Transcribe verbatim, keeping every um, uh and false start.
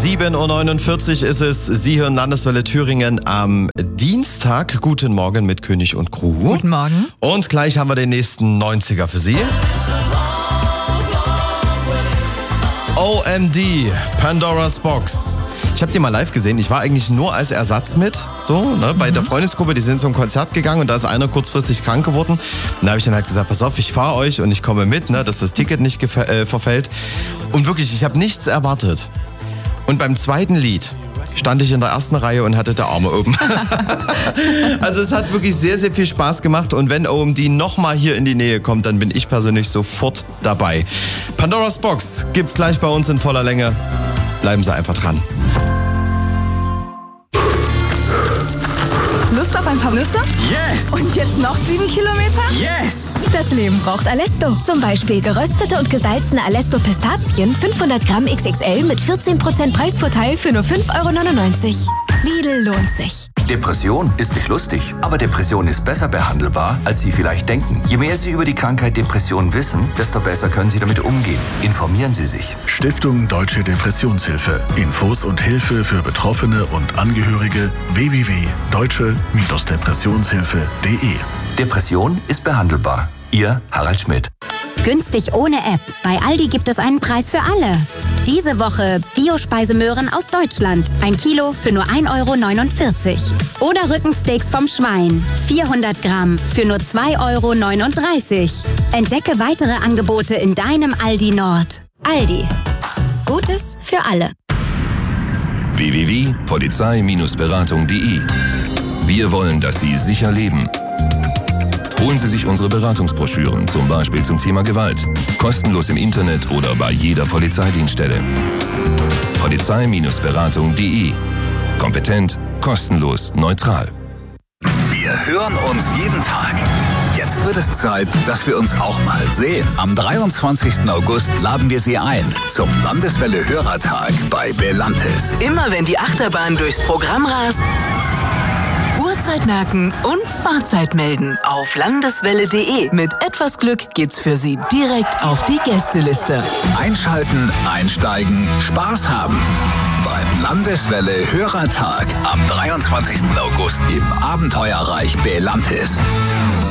sieben Uhr neunundvierzig ist es. Sie hören Landeswelle Thüringen am Dienstag. Guten Morgen mit König und Crew. Guten Morgen. Und gleich haben wir den nächsten neunziger für Sie. O M D, Pandora's Box. Ich habe die mal live gesehen. Ich war eigentlich nur als Ersatz mit, so, ne, bei mhm. der Freundesgruppe. Die sind zum Konzert gegangen und da ist einer kurzfristig krank geworden. Und da habe ich dann halt gesagt, pass auf, ich fahre euch und ich komme mit, ne, dass das Ticket nicht gefä- äh, verfällt. Und wirklich, ich habe nichts erwartet. Und beim zweiten Lied stand ich in der ersten Reihe und hatte die Arme oben. Also es hat wirklich sehr, sehr viel Spaß gemacht. Und wenn O M D nochmal hier in die Nähe kommt, dann bin ich persönlich sofort dabei. Pandora's Box gibt's gleich bei uns in voller Länge. Bleiben Sie einfach dran. Lust auf ein paar Nüsse? Yes! Und jetzt noch sieben Kilometer? Yes! Das Leben braucht Alesto. Zum Beispiel geröstete und gesalzene Alesto Pistazien, fünfhundert Gramm X X L mit vierzehn Prozent Preisvorteil für nur fünf Euro neunundneunzig. Lidl lohnt sich. Depression ist nicht lustig, aber Depression ist besser behandelbar, als Sie vielleicht denken. Je mehr Sie über die Krankheit Depression wissen, desto besser können Sie damit umgehen. Informieren Sie sich. Stiftung Deutsche Depressionshilfe. Infos und Hilfe für Betroffene und Angehörige w w w punkt deutsche Depressionshilfe punkt de. Depression ist behandelbar. Ihr Harald Schmidt. Günstig ohne App. Bei Aldi gibt es einen Preis für alle. Diese Woche Bio-Speisemöhren aus Deutschland. Ein Kilo für nur ein Euro neunundvierzig. Oder Rückensteaks vom Schwein. vierhundert Gramm für nur zwei Euro neununddreißig. Entdecke weitere Angebote in deinem Aldi Nord. Aldi. Gutes für alle. w w w punkt polizei Bindestrich beratung punkt de. Wir wollen, dass Sie sicher leben. Holen Sie sich unsere Beratungsbroschüren, zum Beispiel zum Thema Gewalt. Kostenlos im Internet oder bei jeder Polizeidienststelle. polizei Bindestrich beratung punkt de. Kompetent, kostenlos, neutral. Wir hören uns jeden Tag. Jetzt wird es Zeit, dass wir uns auch mal sehen. Am dreiundzwanzigsten August laden wir Sie ein zum Landeswelle Hörertag bei Belantis. Immer wenn die Achterbahn durchs Programm rast, Uhrzeit merken und Fahrzeit melden auf landeswelle punkt de. Mit etwas Glück geht's für Sie direkt auf die Gästeliste. Einschalten, einsteigen, Spaß haben. Beim Landeswelle Hörertag am dreiundzwanzigsten August im Abenteuerreich Belantis.